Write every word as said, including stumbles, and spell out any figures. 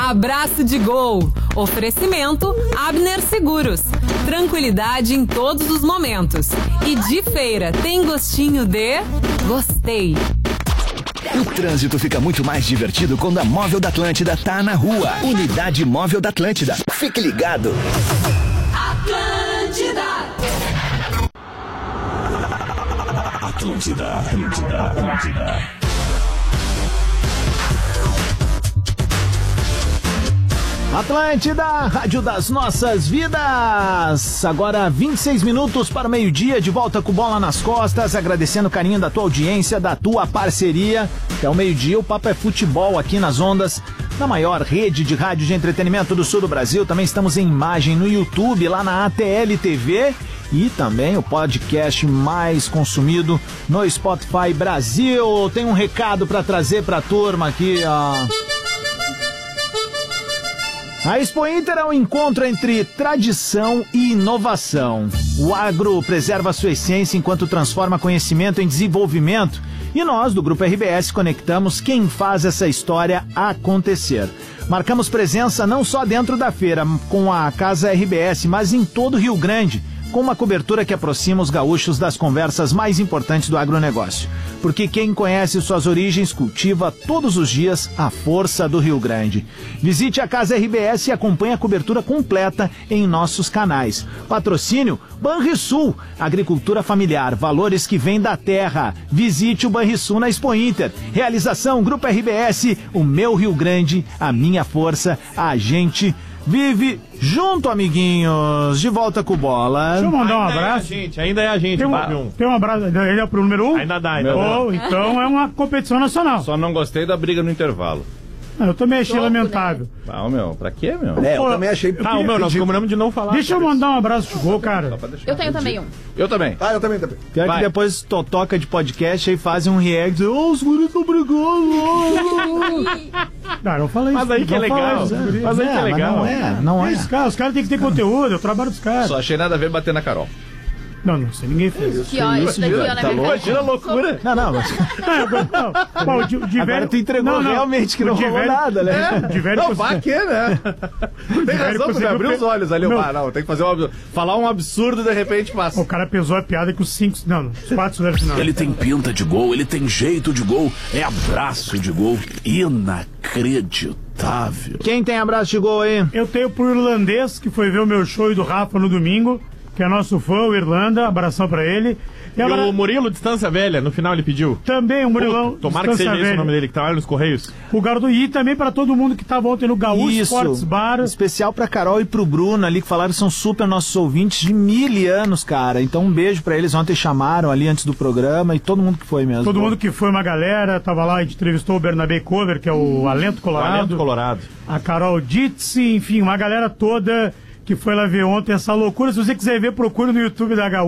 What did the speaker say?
Abraço de Gol. Oferecimento Abner Seguros. Tranquilidade em todos os momentos. E de feira tem gostinho de... Gostei. O trânsito fica muito mais divertido quando a Móvel da Atlântida tá na rua. Unidade Móvel da Atlântida. Fique ligado. Atlântida. Atlântida, Atlântida, Atlântida. Atlântida, rádio das nossas vidas. Agora vinte e seis minutos para o meio-dia, de volta com bola nas costas, agradecendo o carinho da tua audiência, da tua parceria. Até o meio-dia, o papo é futebol aqui nas ondas da maior rede de rádio de entretenimento do sul do Brasil. Também estamos em imagem no YouTube, lá na A T L T V. E também o podcast mais consumido no Spotify Brasil. Tem um recado para trazer para a turma aqui, ó. A Expo Inter é um encontro entre tradição e inovação. O agro preserva sua essência enquanto transforma conhecimento em desenvolvimento. E nós, do Grupo R B S, conectamos quem faz essa história acontecer. Marcamos presença não só dentro da feira, com a Casa R B S, mas em todo o Rio Grande, com uma cobertura que aproxima os gaúchos das conversas mais importantes do agronegócio. Porque quem conhece suas origens cultiva todos os dias a força do Rio Grande. Visite a Casa R B S e acompanhe a cobertura completa em nossos canais. Patrocínio Banrisul, agricultura familiar, valores que vêm da terra. Visite o Banrisul na Expo Inter. Realização Grupo R B S, o meu Rio Grande, a minha força, a gente vive junto, amiguinhos. De volta com bola. Deixa eu mandar um ainda abraço. É a gente, ainda é a gente. Tem um, tem um abraço. Ele é pro número um? Ainda dá, ainda oh, dá. Então é uma competição nacional. Só não gostei da briga no intervalo. Eu também achei Louco, lamentável. Né? Ah, meu, pra quê, meu? É, eu Pô, também achei... Tá, o meu, nós combinamos de não falar. Deixa eu mandar um abraço de gol, cara. Eu tenho também um. Eu também. Ah, eu também, também. Pior Vai. que depois to toca de podcast e fazem um react. Ô, oh, os guris estão brigando. Cara, eu falei mas isso. Aí que é legal. Isso, mas aí que é legal. Não é, não é. Os caras cara têm que ter conteúdo, eu trabalho dos caras. Só achei nada a ver bater na Carol. Não, não sei, ninguém fez. Isso, que ó, isso daqui, ó, na tá minha Imagina a loucura. Não, não, mas... não. Bom, o de, de Agora velho... tu entregou não, não. realmente que não rolou velho... nada, né? É, de velho não, vai que, né? Tem razão, você abriu os olhos ali. Não. Ah, não, tem que fazer um... Falar um absurdo, de repente passa. O cara pesou a piada com os cinco... Não, os quatro fizeram final. Ele tem pinta de gol, ele tem jeito de gol, é abraço de gol. Inacreditável. Quem tem abraço de gol aí? Eu tenho pro irlandês, que foi ver o meu show do Rafa no domingo, que é nosso fã, o Irlanda, abração pra ele. E, e abra... o Murilo, Distância Velha, no final ele pediu. Também, o Murilão. Pô, tomara que seja velha. esse o nome dele, que trabalha nos Correios. O garoto, e também pra todo mundo que tava ontem no Gaúcho Sports Bar. Especial pra Carol e pro Bruno ali, que falaram que são super nossos ouvintes de mil anos, cara. Então um beijo pra eles, ontem chamaram ali antes do programa e todo mundo que foi mesmo. Todo pô. mundo que foi, uma galera, tava lá, a gente entrevistou o Bernabé Cover, que é o Alento Colorado. O Alento Colorado. A Carol Ditsi, enfim, uma galera toda que foi lá ver ontem essa loucura. Se você quiser ver, procure no YouTube da Gaúcha.